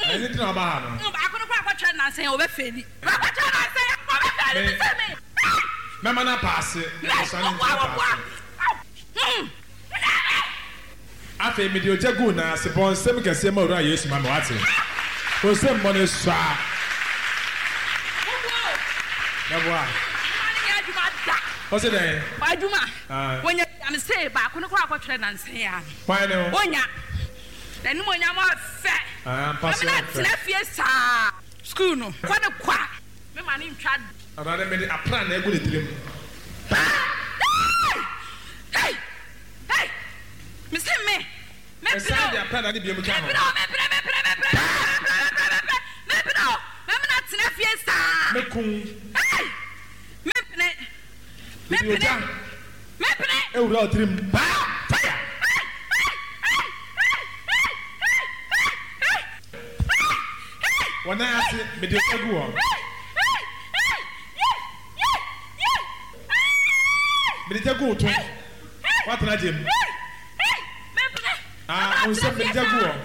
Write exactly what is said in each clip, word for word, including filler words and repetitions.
Anything about her. No, I couldn't quite try and say over Feli. Mamma na pass it. Afe mi di oje gu na se bon sem kese ma ora Yesu ma wate. Ko sem mo ne swa. Yabwa. What's it then? Why do ma? When you am say ba ko no kwa kwa try na say ya. Why no? Onya. Den mo nya mo fe. Ah, pass it. Na fiesta. School no. Kwa de kwa. Me ma ni ntwa. Abade me di aplan na egu le tirim. Hey! Hey! Mister me. Me pino. Esa dia plan na di biemu kan ho. Me pino, me pino, me pino, me pino. Me pino. Me na tena fiesta. Me kun. Hey! Me pino. Me pino. Me pino. E ura o tirim. Ba! Fire! Wana ase me di egu ho. Me di egu to. What na jem? Ah, on se me di egu ho.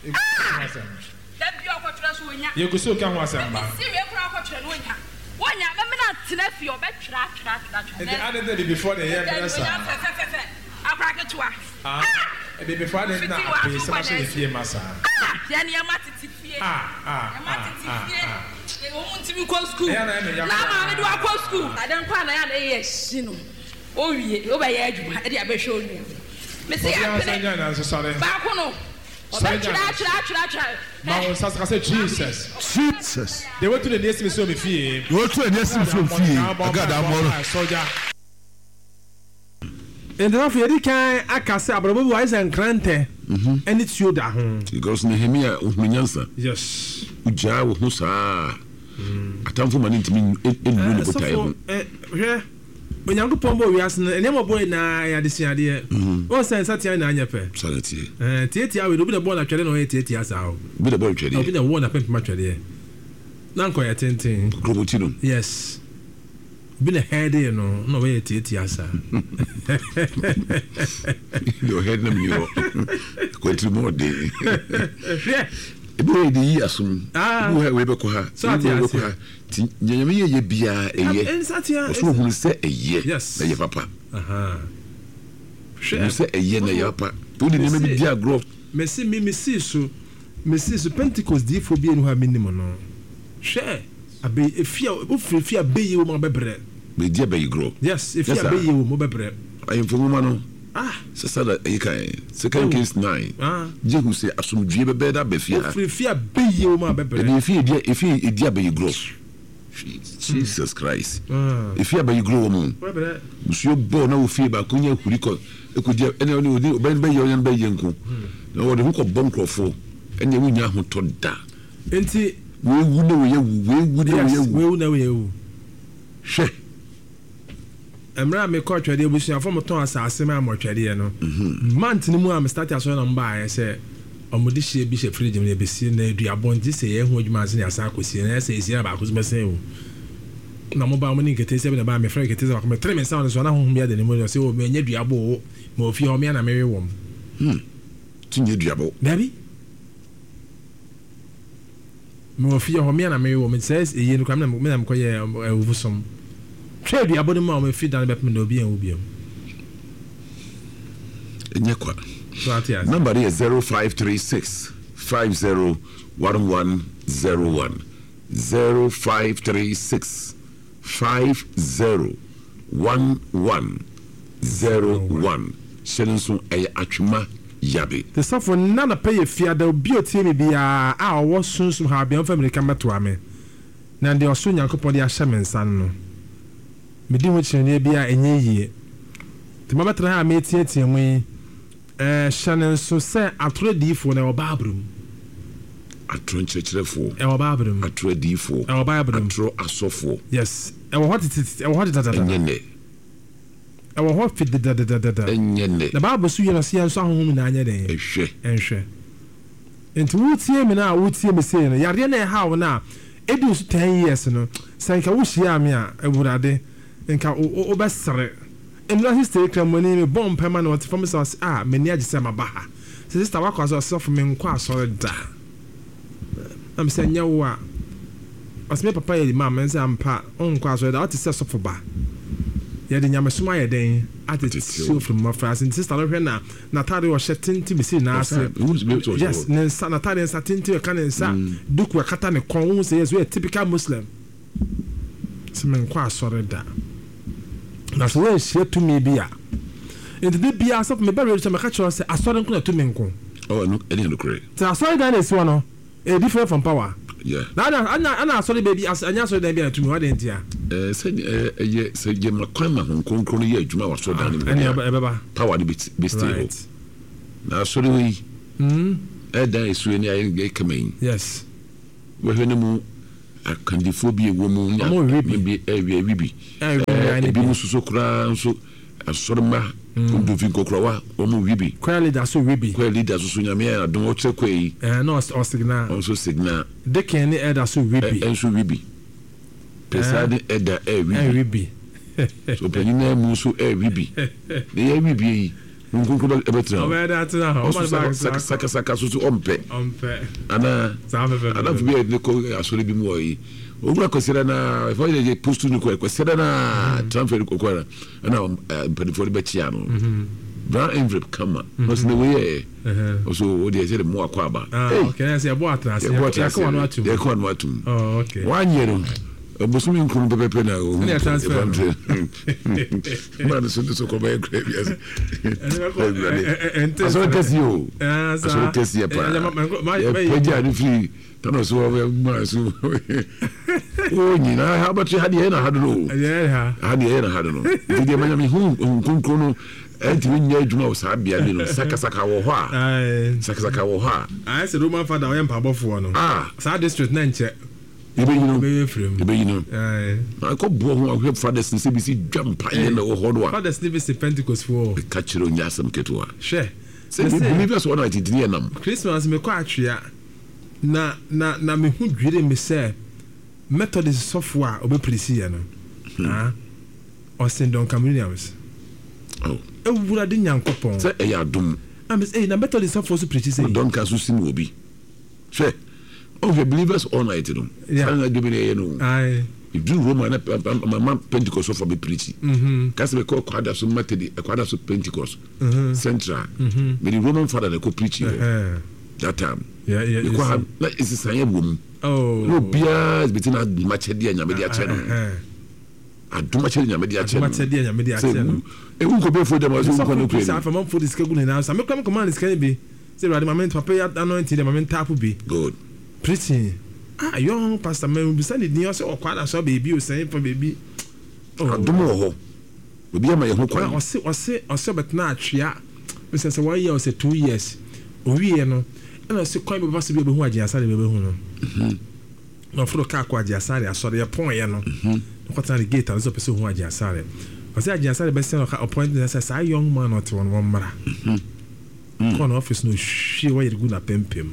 Da bi okwotwera so onya. Ye go so ka ho asamba. Si we kura okwotwera no onya. Wonya me na tena fi obetwera twera twera twera. The other day before the year blesser. Abraketua. Ah, e be before the na ape se ma se fie masa. Ya ni ama titi fie. Ah, ah. Ama titi fie. E wo ntimi ko school. Ya na me ya. Na ma me do akọ school. Adan kwa na ya na ye hyi no. O wie, o ba ye adwuma, e de abehwe onu. Me se ya pene. Ba ko no. Try, try, try, try. Now, Sasa said Jesus. Jesus. They went to the next mission with you. They went to the next mission with you. I got that more. Soldier. And then, if you can, I can say, but wise and grante. And it's you that home. Because Nehemiah of Minyansa. Yes. Uja with Musa. A time for money to mean in the good time. When you go pombo we ask na nemo boy na ya desi ade o sense atia na anya pe sanity eh tietia we do be the ball na twede na o tietia sa o be the ball twede o be the one na pemp ma twede na nko ya tenten globotino yes be the head you know no we tietia sa your head na mi o ko ti mo de ebe di asum wo we be ko ha wo ko ha ti nyanyame ye bia eye so hu se eye na ye papa aha share se eye na ye papa to di nyame bi dia grow merci mi mi si so mi si so Pentecost di fo bi enu ha minimo no share abe efia o frefia be ye wo ma bebre be dia be grow yes efia be ye wo mo bebre ayi fo mo no ah sasa da e kai second case nine ah jehu se asumdue be be da be fia frefia be ye wo ma bebre e fia dia e fia dia be grow Jesus Christ. If you are by grow moon, Monsieur Bona will feel by Kunya Kuriko, it could have any only Ben Bay and Bay Yanko. No, the hook of Bunker for and the winner who told that. And see, we would know you, we would know you. She Emra me coach ready, we shall form a ton as a semi mortuary. Month no more, I'm starting as well on by. I say, Omodishi Bishop Freedom, you be seen a diabon this year, who you must in a sack, and I say, yeah, about who's messing. No mobile money get seven about me, Frank, it is like my three men sound as one whom you had anymore. So, when you diabo, more few me and a merry woman. Hm, Tingy diabo, Debbie. More few me and a merry woman says, you come and I'm quite over some. Trade the abode mom and feed down the Batman will be and will be. And Yakwa. Number is zero five three six five zero one one zero one zero five three six five zero one one zero one. Shenanson a achuma yabe. The stuff for none pay a fear there will be a team be a hour was soon some have been family come to me. Now they are soon young couple their shaman son. Me do which near be a ye. The moment I have made it and we Eh Shannon so say atro di fo na obabrum atro nchechirefo e obabrum atro di fo e obabrum atro asofo yes e wo what it e wo what that that enyene e wo what fit that that that that enyene the bible so you know see so ahom na anya den ehwe ehwe enti wo tie me na wo tie me say no yare na e ha wo na edu so ten years no sai ka wo hia me a ewurade nka o besere. And last history come when me bomb permanent from us ah many aji say mabaha sister wa kwa so from me nkwa so da I'm saying yawa as me papa yɛ ma men say ampa on kwa so that is so for ba yɛ de nyamesoma yɛ den attitude from my friends and sister hwɛ na natade o hyɛtinti bi si na ase yes ne sa natade satinti ka ne nsa duku akata ne kon wo say yes we typical muslim se men kwa asɔre da na so we share to me bia and the bia so me bury so me ka kyerɛ say asɔre nko na to me nko oh no any no correct so asɔre da na si no a different from power yeah na na ana asɔre baby anya asɔre da bia to me what dey ntia eh say eh ye say je ma kwan ma hon konkro ye adwuma wa so da ni any ebeba power ni be stay na asɔre we mm eh da isu ni ayi kamen yes we hwe ni mu akandifo bi ewo mu nya bi eh wi bi eh bi mu suso kura nso asɔre ma do fin kokrowa o mu wi bi kwa leader so wi bi kwa leader so nya me adon o che kwai eh no o signal on so signal de ken ni elder so wi bi en so wi bi pesade elder eh wi bi so pani na mu so eh wi bi de ya wi bi yi nkunku e betra o be da tena o ma ba saka saka so so ompe ompe ana ana fu bi de ko asori bi mu yi ogura kwesera na if I dey post no kwesera na transfer ko kwara ana pedifo be chia no brown envelope come no se we eh so o dey say mo akwa ba eh okay say abo atras ya ko anu atum ya ko anu atum oh okay one year no obosumi nkuru pepe na o ni transfer man so so ko ba grave yes aso test you aso test ya pa ya peja ni free tano so we ma so o ni na ha ba hadi na hado no yeah hadi na hado no ndi manya mi hu nkunkun no enti nya adwuma o sa bia ni no saka saka wo ho a saka saka wo ho a ai se roman father o yempa bofo no ah sa district na nche ibe you know ibe frame ibe you know eh na ko bo ho ahwe fathers nse bi si dwampa ye na wo ho do a fathers ni bi se Pentecost for ka chiro nyasam keto a she se believers one night dini enam Christmas me kwa atwea na na na me hu dwire me se Methodist software obeprisi ye no ah o Saint Duncan Williams oh e wura de nyankopon se e ya dum am say na Methodist software so preach say Duncan so sim obi she of the believers all night no and I do me no ai if do Roman my Pentecost so for be preaching mhm cause we call kwada so Methodist kwada so Pentecost central but the Roman father they go preaching that time yeah yeah you have like is say boom oh no bia is between machedi and nyame dia che no aduma che nyame dia che no machedi nyame dia che no e won ko be for dem so ko no pray so for man for this kegu na so me come command this can be say radio moment papa ya anointing dem moment tap be good preaching ah young pastor man be send the say okwada so baby o say for baby aduma ho obi ama ye ho kwan o se o se o se bet na atwea we say say one year or say two years o wie no na se kwan be ba se be hu agye asare be be hu no mhm no fro ka kwa agye asare asore ye pon ye no mhm no kwata the gate aso pese hu agye asare o se agye asare be se no ka appointment say say young man not one one mara mhm kon office no hwe wa ye good na pempem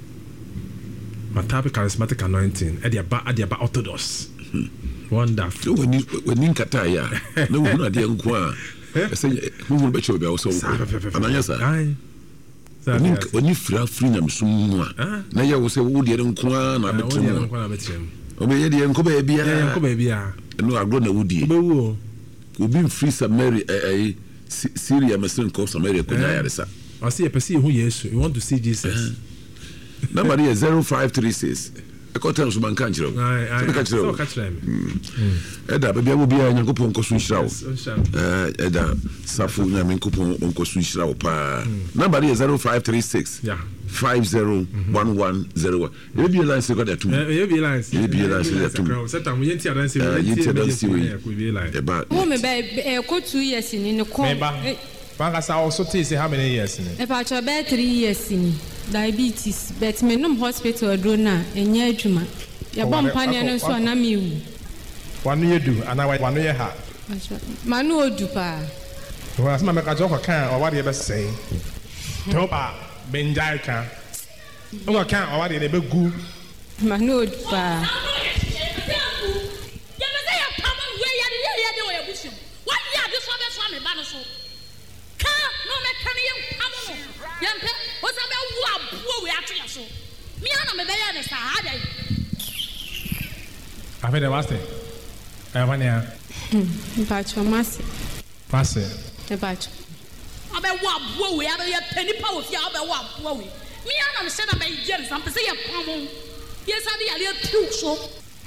matape charismatic anointing e dia ba e dia ba orthodox wonderful when you when you kata ya no hu na dia nko a say hu be che be o so ananya sa ai when you free free na msum a na ye wo se wo de nko a na betrem o be ye de nko ba bia ya nko ba bia no agro na wudi be wo obi free Samaria eh Syria mesin ko Samaria ko nya yare sa o se ye pese hu Yesu you want to see Jesus number is zero five three six e ko tan so man kan kiro ai ai so ka kiro e da bia wo bia nyankopon ko so nhirawo eh e da safu nyankopon ko so nhirawo pa number is zero five three six yeah five zero one one zero one e bi line se ko da tum e bi line e bi line se da tum se tam yenti adan se yenti adan se we e ba mo me be ko two years ni ne ko Panga sa also say how many years ni? E pa cho be three years ni. Diabetes but me no hospital do na enya adwuma. Ya bom pane no so na me wu. Wanu ye do ana wanu ye ha. Manu odu pa. Wa sama me ka jo ko kan o wade be sei. To ba benjai kan. O kan o wade be gu. Manu odu pa. Ya me say ya pama we ya de ya de o ya busu. What ya this one be so me ba no so. No me can you come on. Yampe, what's about what we are to so? Me na me be ya ne sa ha dai afi de waste eh wania mpacho mase mase e bacho abe wo abo we abe ye panipa wo fia abe wo abo we me ya na me se na be je sam pese ye pam ye sa de ya le tu so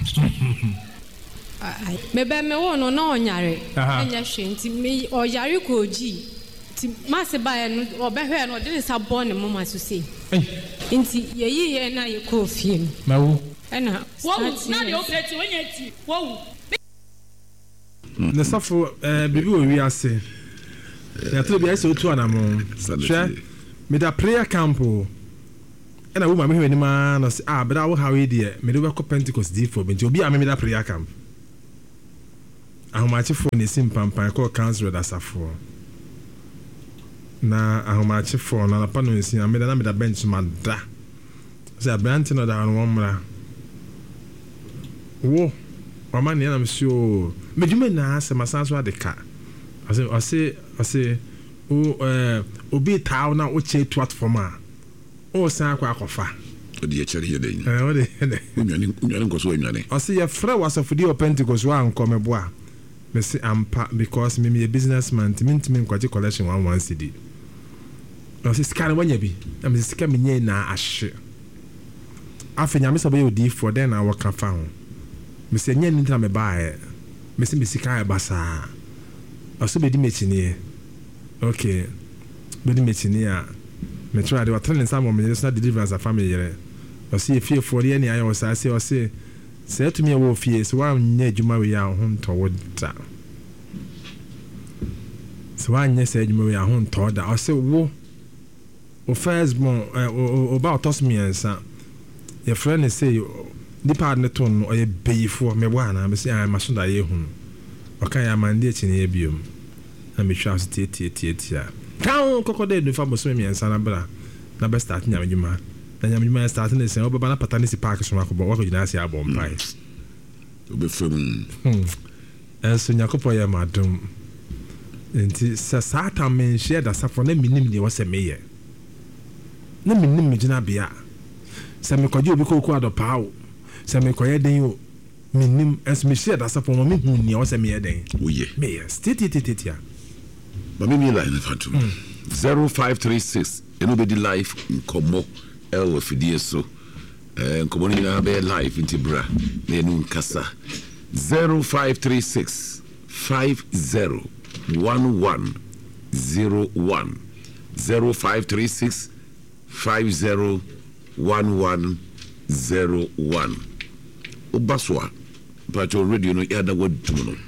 ai me be me wo no na onyare enya hwe nti me oyare ko oji ti mase ba ye no obehwe no de sa bo ne mama so sei nti ye yi ye na ye ko fie no mawo ena wo na de operate wenya ti wo ne safo eh bibi wo wi ase na to bi ase otu anamo hwe me da prayer camp ena wo ma me hwe ni ma no se ah bra wo how e de me do ko Pentecost di for binti obi a me da prayer camp ahomache fo ne sim pampan ko council da safo na ahomache fo na pa no nsi me da na me da bench ma da se abranti no da no mra wo mama ne na me sio me dwuma na se masanso adeka ase ase ase o eh obi taw na o che platform a o san akwa akofa odi e chere ye den eh o de unwani unwani nkoso unwani ase ye fra wasofudi o Pentecost wa nkomebo a me se ampa because me me a businessman timi nkwaje collection one one C D ase scan wanya bi na me sika me nye na ahye afenya me so be odi for den na waka fa ho me se nye ntra me bae me se me sika e basa aso be di mechini okay be di mechini a me try de watrene some me just na deliverance a family yere ase e fie for ye ni ayo sa ase ase se to me wo fie so wa nya adwuma we ya ho nto woda so wa nya se adwuma we ya ho nto da ase wo o first born o about us me ansa your friend say the partner ton or ye beyfo me wana me say I must da ye hu okay ya mande chi ne biom na me twa so tie tie tie tie kan kokode no fa boso me ansa na bra na be start nya medjuma na nya medjuma start na se obaba na patani si park so makobo wa ko jina se abom pai obe fem enso nyakopo ya madum enti sa sata men share da safo na minim ne wo se meye na minim me jina bia se me kwaje obi ko ko adopawo se me koye den o minim es me share da safo mo me hu ne wo se me den oye me stiti titi tia ba me mi line fatum zero five three six eno be di life nkomo el fidie so eh nkomo ni na be life inti bra na enu nkasa zero five three six five zero one one zero one zero five three six five zero one one zero one obaswa pacho radio no ya da wadum no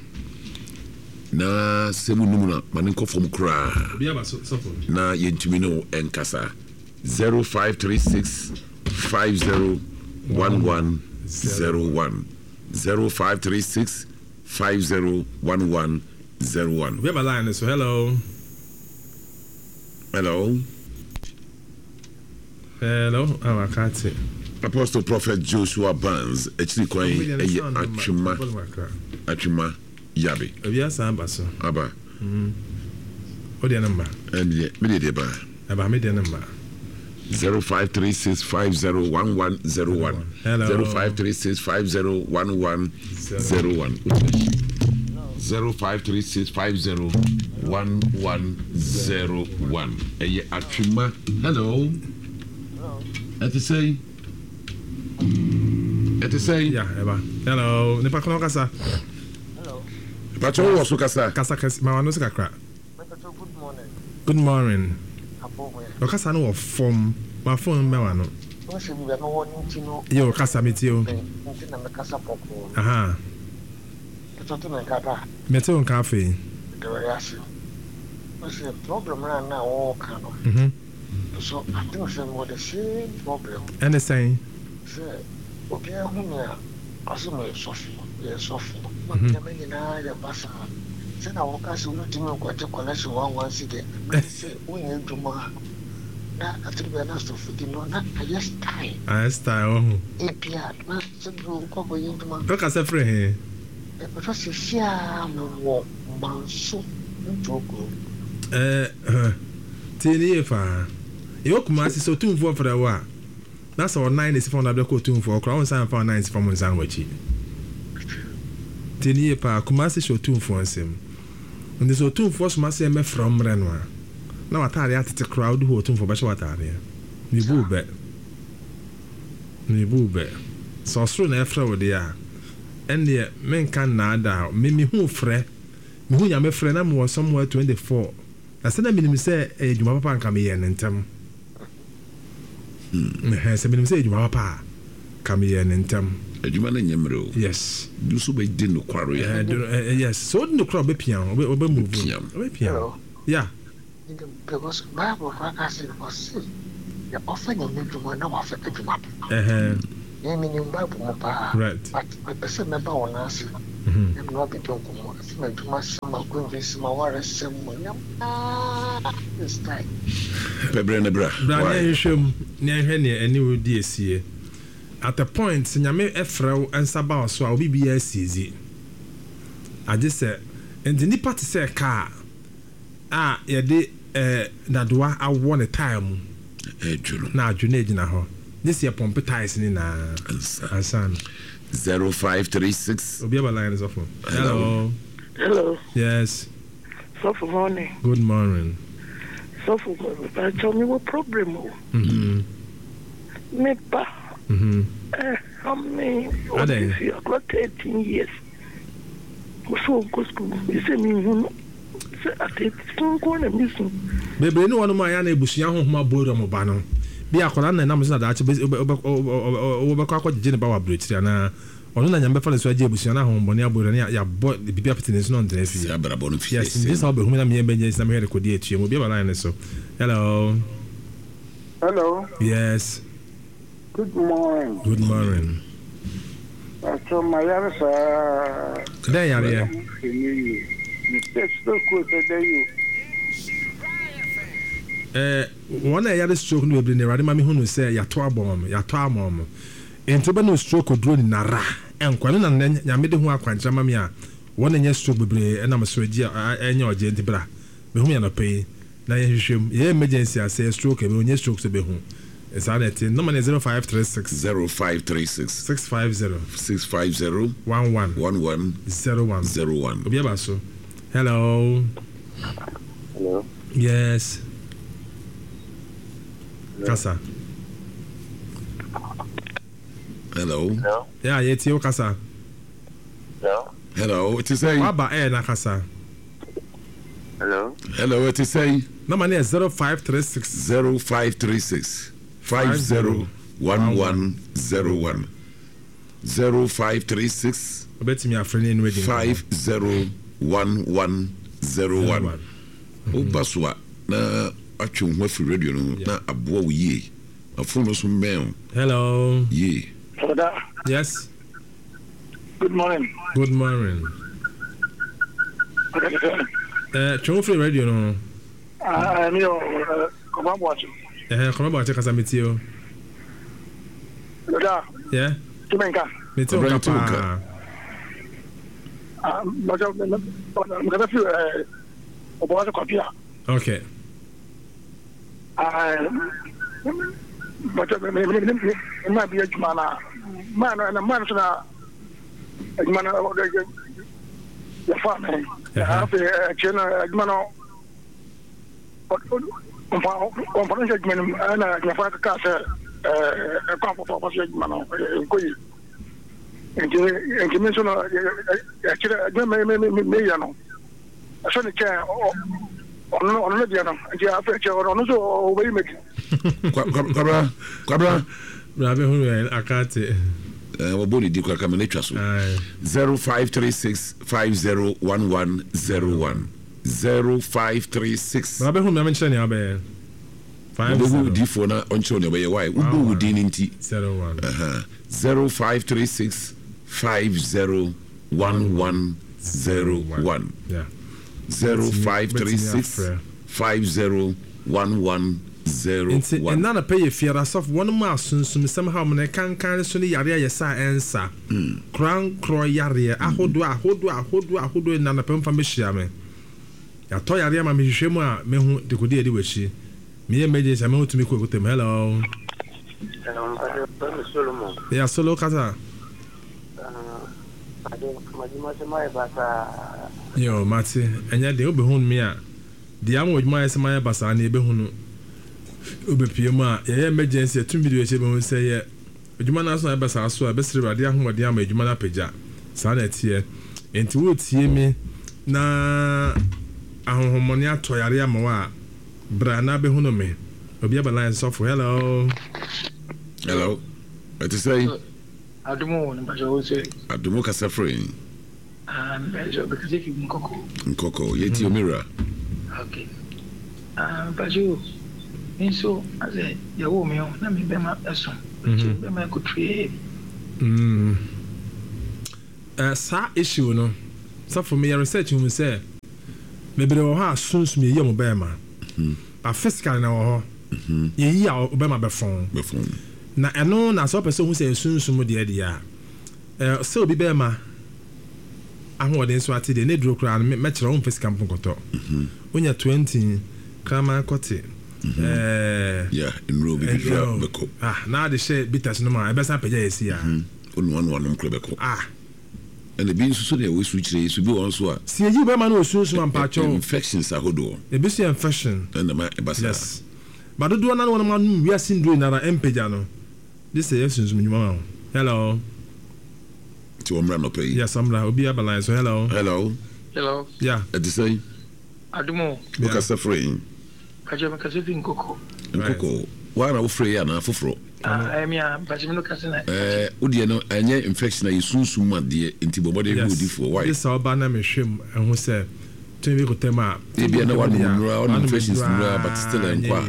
na semu numuna maninko fom kra bia ba so na yentumi no enkasa zero five three six five zero one one zero one zero five three six five zero one one zero one. We have a line, so hello. Hello. Hello. Oh, I can't see. Apostle Prophet Joshua Barnes, actually quite a Achuma Achuma Yabi. Yes, I'm so. Abba. What your number? And yeah, me the bar. Abba, me the number. Zero five three six five zero one one zero one. Hello. Zero five three six five zero one one zero one. Zero five three six five zero one one zero one. Eye Achuma. Hello. Hello. At the say. At the say. Yeah, Eba. Hello. Ne pa kono kasa. Hello. Pacho wo so kasa. Kasa kasa ma wano se kakra. Good morning. Good morning. Apo we. O kasa no form. Ma phone me wano. O se bi no woni ntino. Yo kasa metio. Ntina me kasa popo. Aha. Toto me kata. Metio on cafe. De we yasi. O se problem na na o ka no. Mhm. So I think say mo the same problem. And the same. Say obi hu me a aso me sofi. Ye sofi. Ma me me na ya basa. Say na wo ka se wo timi ko te connection one one C D. Say wo yen duma. Na atribe na sofi di no na yes time. Ah, style. E pia na se do ko bo yen duma. O kasa free he. E ko se sia mo wo manso ntoko. Eh, tini fa. E o kuma si so tun fo fra wa. that's our nine is found the cartoon for crown sign for nine from Zanwachi. Tini pa Kumasi show two for him. And this or two for Massime from Renoir. Now I tell you at the crowd who tune for Bashwataria. You boo bet. You boo bet. So soon after there. And the men can nada, mimi who fre, me who yame friend, I'm was somewhere twenty-four. I said, I mean, say, a Jumapa come here and tell. Hm, has a minimum say, Jumapa come here and tell. A Juman and Yamro. Yes, do so by dinner quarry. Yes, so no crop be piano, we will move piano. Yeah. Because Bible was you're often in the one of the Jumap. Uh-huh. Naming in Bible, right. But I person member on us. I'm not be talking more. I do my summer going to my water someone. This time. Pebrenebra. Brian, near Henny, and you would dear see. At the point, Sinyame Efra and Sabah, so I'll be B S easy. I just said, and the Nipa to say car. Ah, yeah, they, eh, Nadwa, I want a time. Now, Junage now. This year, Pompe Tyson in a son. Zero five three six. Obiaba line is off. Hello. Hello. Yes. So for morning. Good morning. So for morning. Tell me what problem. Mm-hmm. Me pa. Mm-hmm. Eh, how many? Are they? I got thirteen years. So go school. You say me who? Say I take some corner missing. Baby, no one of my ana ebusia ho ma bodo mo ba no. Bi akola na nam so da ache obekọ akọ je ne ba wa brechi na ono na nyambe fa le so aje ebusia na ho mboni aboro na ya bo bibia petene so no ndre fi ya brabo no fi yes this how be hu na me benye na me here ko di etu mo bi ba line so hello hello yes good morning good morning so my yare sa today yare you stay so cool today eh one a yare stroke no be ne rade ma me hu no say ya to abom ya to amom ento be no stroke odro ni nara enkwano na nyame de hu akwancha ma me a one nya stroke bebre na me so agi enya oje ntibra me hu ya no pay na ye hwehwem ye emergency a say stroke be onye stroke so be hu esa na tin no man zero five three six zero five three six six five zero six five zero one one one one zero one zero one obi aba so hello hello yes Kasa. Hello. Hello. Yeah, yeti o Kasa. Hello. Hello, what you say? Waba eh na Kasa. Hello. Hello, what you say? No man is zero five three six zero five three six five zero one one zero one zero five three six obeti mi afreni en wedding five zero one one zero one. Obaswa na atwe ho afi radio no na aboa wo ye afunu so men. Hello. Ye. Hello. Yes. Good morning. Good morning. Eh, uh, free radio no. Ah, uh, me uh, come on watch. Eh, come on watch Kasa metio. Hello. Yeah. Tumenka. Metio kapa. Ah, but I'm going to feel uh about the copy. Okay. Ah, but me me me na bi adwuma na man na man so na adwuma na ya fa me ya fa chena adwuma no on fa on fa na adwuma na ya fa ka se eh kwa fa fa fa adwuma no ko yi nti nti me so na ya chira adwuma me me me ya no so ne che ono ono dia no nti afa che ono so o we make Kwabra kwabra brabe hu akate eh wo boni di kwa kamene twa so zero five three six five zero one one zero one zero five three six brabe hu me mention ya be five zero di phone na oncho ne be why wo bu di nti zero one uh zero five three six five zero one one zero one yeah zero five three six five zero one one zero one. And nana pay fear as of one mason somehow when I can can so yare yesa answer. Crown croy yare ahodo ahodo ahodo ahodo nana pem fa me hia me. Ya to yare ma me hwehwe mu a me hu de kodi edi wachi. Me emergency me hu tumi ko kotem. Hello. Um, I'm Solomon. Yeah, solo kasa. I don't know my basa. Yo, Mati, enya de obe hun me a. De am odwuma yɛ sema yɛ basa na ebe hunu. Obe pie mu a yɛ emergency tun video che be hun sɛ yɛ odwuma na so yɛ basa so a besere rade ahomode ama odwuma na pagya. Saa na tie. Enti wo tie mi na ahohomone atoyare ama wa bra na be hunu me. Obi abalance suffer. Hello. Hello. What is say? Adumo na bajo say. Adumo kasa free. Ah, bajo because if you nkoko. Nkoko, yeti omira. Okay. Ah, bajo. Inso as a yawo me na me be ma eso. Be ma ko trie. Mm. Eh sa issue no. So for me research him say me be wo ha sunsun me yem be ma. Mhm. Ba physical na wo ho. Mhm. Ye yi a be ma be fon. Be fon. Na eno na so person who say sunsun de de ya eh so bi be ma ahode so ate de ne duro kra me me kire on physical ponkoto mhm onya twenty krama kote eh yeah in row bi bi beko ah na de share bitters no ma e be sa pagya yesi ya onu onu onu kro beko ah and bi nso so de we su kire so bi won so a si yi be ma no sunsun am pa cho infections ahodo e bi si infection and ma e basa yes but do do na no ma nu wi asindro na ra empagya no. This is yes, hello. To Omra no pay. Yes, Omra. Obi abalance. So hello. Hello. Hello. Yeah. At the say. Adumo. Look at suffering. Kaje makase fi nkoko. Nkoko. Why na free ya na foforo? Ah, I mean, but you look at na. Eh, odi no anya infection na yisunsu ma de enti bobode hu di for why? This oba na me hwem ehun se tun bi ko tema. E bia na one nura on infections nura but still enkwa.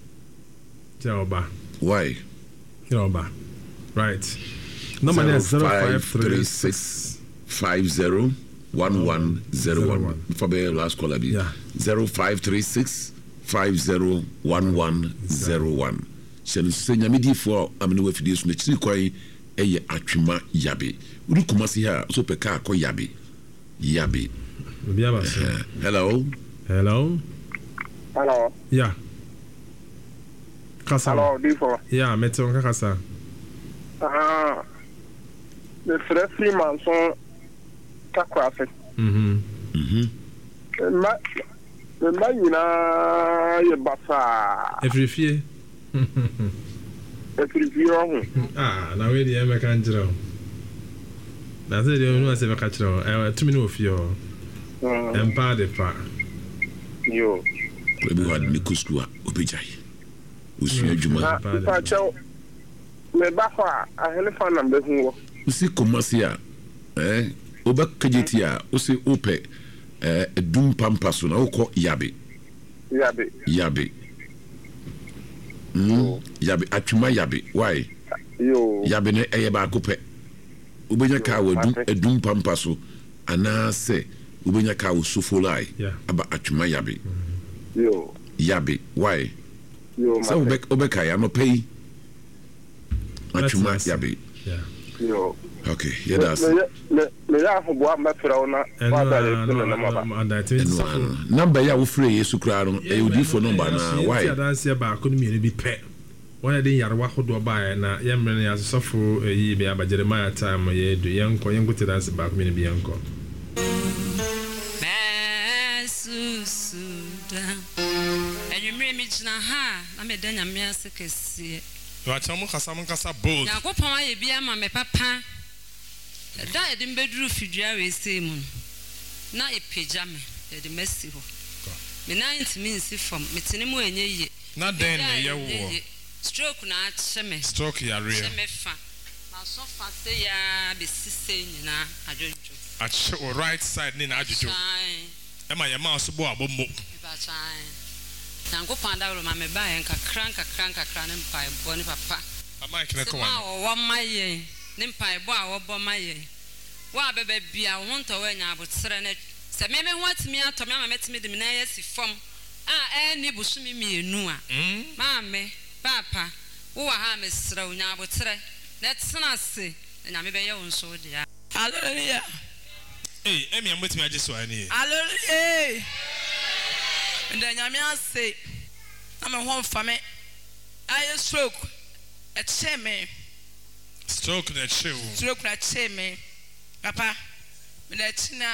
Ja oba. Why? Yoba. Right. Number is zero five three six five zero one one zero one. For the last caller be yeah. zero five three six five zero one one zero one. Sen senya midi for amene we fidie so na chiri kwai eye atwema yabe. Uri kumasi ha so peka akọ yabe. Yabe. Hello. Hello. Hello. Yeah. Kasa. Hello, Difo. Yeah, meto kasa. Ah. The free man so kakwafe. Mhm. Mhm. Ma the mayina ye basa. Efrifie. Efrifie ho. Ah, na we dey make kanjiro. Na say dey no say make kanjiro. Eh, two minutes of your. Mm. Empa de pa. Yo. We be wad ni kuskuwa obejai. Usi adwuma pa chaw me ba fa a helefa na be hu wo usi komasi a eh obakageti a usi ope eh edum pampaso na ukọ yabe yabe yabe mm yabe atwuma yabe why yo yabe ne eye ba akopẹ ubenya ka wadum edum pampaso ana se ubenya ka usufolai aba atwuma yabe yo yabe why yo so obek obeka ya no pay atwuma yabe yeah yo okay yeah that's le le ya hobo am befra na wa da le tele na maba number ya wo free yesu kra no e odi for number na why ya dance ya ba ko no mi bi pe wona de yarwa hodo ba na ya mre ya sofo yi be aba Jeremiah time ye do yanko yanko te dance ba ko mi bi yanko na ha na me danya me ase kese wa chamu kasa mun kasa bold na ko pon aye bia ma me papa da e de mbeduru fidua we se mu na e peja me e de mesi ho me na ntimi nsi fam me tene mu enye ye na den ne ye wo stroke na ache me stroke ya re me fa na so fa se ya be sise ni na ajojo ache o right side ni na ajojo e ma ye ma so bo abombo ba chai Nango panda ro ma me ba en kakra kakra kakra ne mpa ebo ne papa mama kine ko wa wo maye ne mpa ebo a wo bo maye wa bebe bia wo nto wa nya abotre ne se me me ho atimi ato me ma metimi de me na yesi fom a e ni busumi mienu a ma me papa wo wa ha me sra wo nya abotre ne tsena se nya me be ye wo nso de ya hallelujah eh emi amotimi age so ani hallelujah and then I say, I'm a home family. I stroke. a cheme. Stroke na chill. Stroke na cheme. Papa, me na china.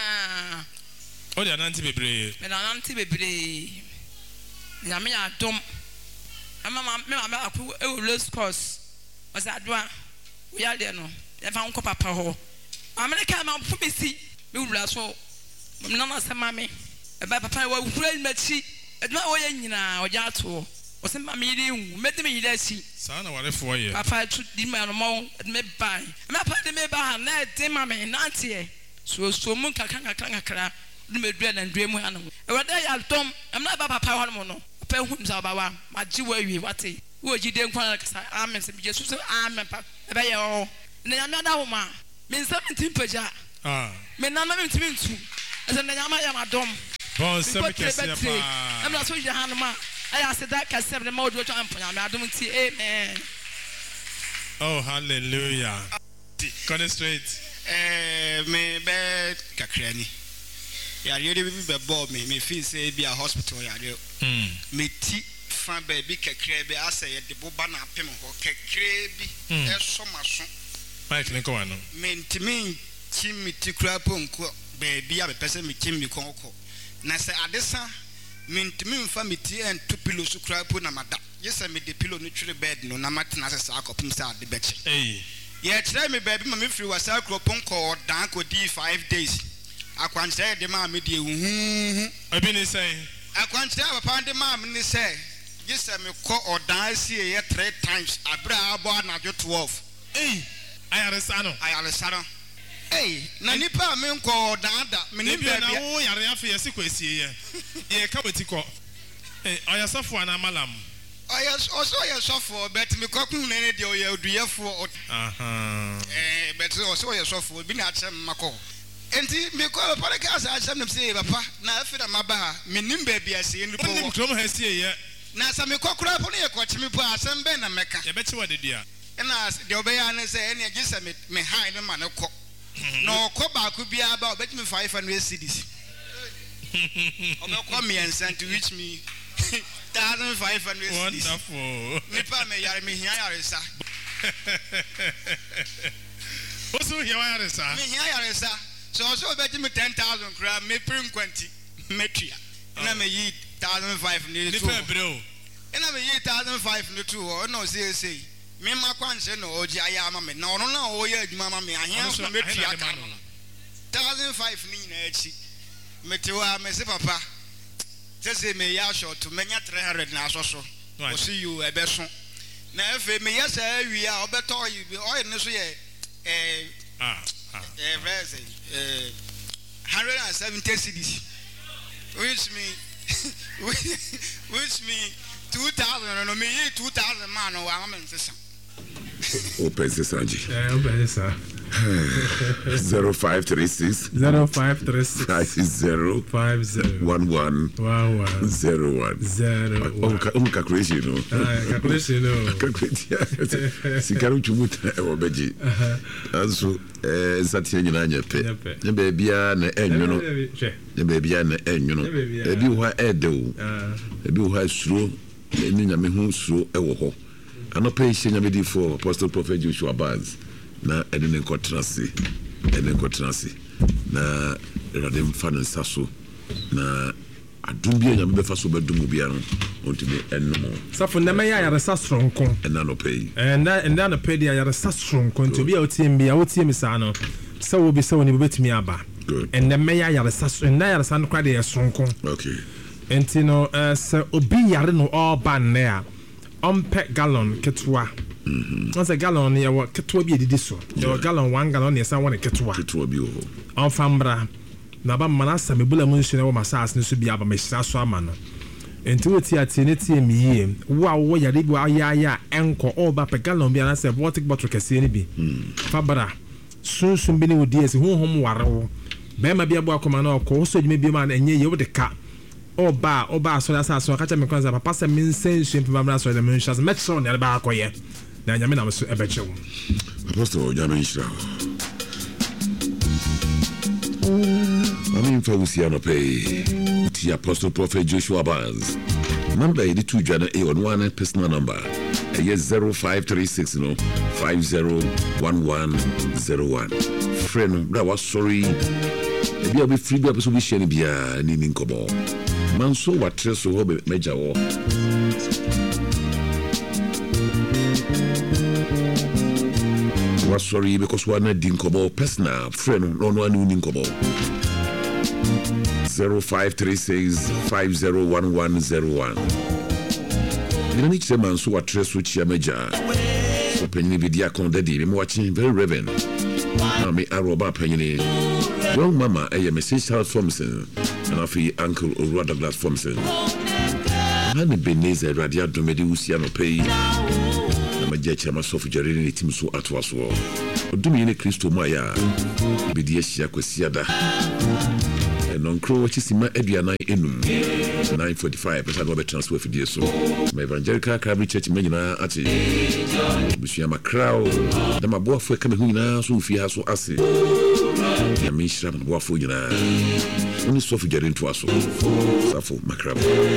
O de ananti bebre. Me na ananti bebre. Ya me ya dom. Ama ma me ma aku e wo low scores. O sa doa. We ya de no. Ya fa nko papa ho. America ma fu me si. Me wura so. Me na ma sema me. E ba papa wa wura machi. E ma wo ya nyina o ja to. O se ma me yiri hu. Me de me yiri asi. Sa na ware fo ye. Papa tu di ma no mo me bai. Me papa de me ba na de ma me na tie. So so mu kakra kakra kakra. De me dua na dua mu anu. E wa da ya dom. Am na ba papa ho no no. Papa hu mza ba wa. Ma ji wa wi wate. Wo ji de nkwa na kasa. Amen se Jesus so amen pa. E ba ye o. Na ya me da wo ma. Me seventeen paja. Ah. Me na na me ntimi ntu. Ese na ya ma ya ma dom. Bon se me kese pa. Am na so je hanu ma. I said that can seven more do champion. I don't see amen. Oh, hallelujah. Got it straight. Eh, me bed kakrani. Ya really be bob me. Me feel say be a hospital ya. Hmm. Me ti fan baby kakre be asa ye de boba na apem ho kakre bi. E so maso. Mike nko wano. Me ntimi chi me ti kra ponko baby a be pese me chi me konko. Na say adesa mintimi mfa meti en to pillow so cry po na mada yes me the pillow no twere bed no na matena asa akopim sa de beche eh ye try me baby ma me free wasa akropon ko dan ko di five days akwanche de ma me de huhu abi ni say akwanche papa de ma me ni say yes me ko odan si ye three times abra abo na jo twelve eh ayaresa no ayaresa no eh na nipa me nko odan da me ni baby na wo yare afa yesi kwasie ye ye ka beti ko eh oyasofo ana malam oyas also oyasofo bet me kokun na ne de oyaduyefo aha eh bet also oyasofo bi na achem mako enti me ko pare ka sa achem nem say papa na afi na maba me nim baby ase ni po wo krom ha sie ye na sa me kokura po ne ye ko chimi po asem be na meka ye bechi wade dia na de obeya na say ene gisa me me high no ma ne ko no ko ba ku bia ba obeti me five hundred cedis obeko me and to reach me one thousand five hundred cedis wonderful me pa me yare me hia yare sa oso hia yare sa me hia yare sa so so obeti me ten thousand kra me prim twenty metria na me yi one thousand five hundred ni pe bro na me yi one thousand five hundred two o no say say me ma kwanse no oji aya ma me na ono na o ye adwuma ma me ahia so metria ka no one thousand five ni na echi metewa me se papa say me ya short to menya three hundred na so so o see you e be so na efe me yes a wi a obeto yi o ne so ye eh ah eh verse eh one hundred seventy cedis which me which me two thousand no me two thousand man no wa me nsesa o pese sanji eh o pese zero five three six zero five three six five zero five zero one one one one zero one zero um calculation no ah calculation no calculation sikaru chumuta e obeji aso eh satie nyina nyepe ne ba bia na enyo no ne ba bia na enyo no ebi ho edewo ebi ho asuro ni nyame ho suro e wo ho anope hye nyame di for apostle prophet Joshua Baz na edene kontrasi edene kontrasi na radem fanen saso na adum bia nyame be faso be dum bia no ontime enno safo na meya ya resa sronko enna no pay enna enna no pay dia ya resa sronko nto bia otie bia otie mi sa no se wo bi se woni betimi aba enna meya ya resa enna ya resa no kwa de sronko okay enti no se obi yare no all ban na ya ompe gallon ketwa mhm once gallon ya wa ketwa bi edidi so ya gallon one gallon ya san wona ketwa ketwa bi o on fambra na ba manasa mebula mu nsu na wo masas ne so bi aba mehira so ama no enti woti ati ne tie mi yie wa wo yare bi aya ya enko o ba pe gallon bi na se water bottle kese ne bi fabra sunsun bi ne wodi esi honhom warewo be ma bi abo akoma na okọ so dwuma bi ma na enye ye wo de ka oba oba so ya sa so kacha me kwanza papa se min sensu mpa mra so de men shas metro ne ba akoye na nyame na so ebeche wo apostle nyame nshira Amin fa usia no pay ti apostle prophet Joshua Baz number yɛde to dwa no ɛyɛ ɔno ana personal number ɛyɛ zero five three six no five zero one one zero one. Frɛ no bra wasɔre ebi a wobɛfiri bi a pɛ sɛ wobɛhyia no biaa ne ni nkɔmmɔ ma nso watrɛ so hɔ mɛgya wɔ wasɔre because wana di nkɔmmɔ personal frɛ no na ɔno ane wo ni nkɔmmɔ zero five three six five zero one one zero one. Yɛna ne kyerɛ ma nso watrɛ so kyia mɛgya ɔpanyini bi di akɔn dadi me watching very reverend na me aroba panyini young mama ɛyɛ Missus Charles Thompson and afei uncle Owura Douglas Thompson na ne Beneza Awurade adom de wusia no pɛyi na magya kyerɛ ma sɔfo gyare ne tim so atoa soɔ ɔdom yi ne Kristo mu ayɛ a bɛdi ahyia kwasiada ɛnɔnkro wakyi sima aduanan enum nine forty-five pɛsɛ na wɔbɛtransfer afidie so ma evangelical Calvary Church ma nyinaa ate busua makrao na maboafo ɛka me ho nyinaa so wofie ha so ase ya menhyira maboafo nyinaa wone sɔfo gyare ntoa so safo makrao